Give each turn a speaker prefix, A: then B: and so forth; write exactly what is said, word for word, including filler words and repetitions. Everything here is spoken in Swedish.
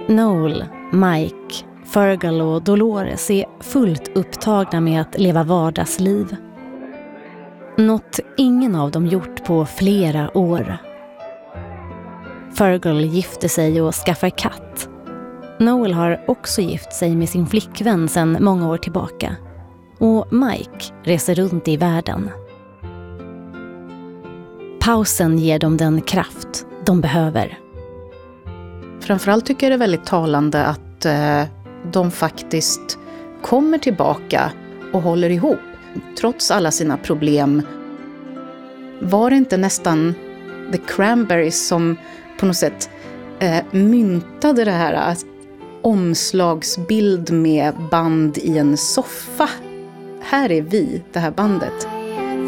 A: Noel, Mike, Fergal och Dolores är fullt upptagna med att leva vardagsliv. Något ingen av dem gjort på flera år. Fergal gifte sig och skaffar katt. Noel har också gift sig med sin flickvän sedan många år tillbaka. Och Mike reser runt i världen. Pausen ger dem den kraft de behöver.
B: Framförallt tycker jag det är väldigt talande att eh, de faktiskt kommer tillbaka och håller ihop. Trots alla sina problem. Var det inte nästan The Cranberries som på något sätt eh, myntade det här att omslagsbild med band i en soffa? Här är vi, det här bandet.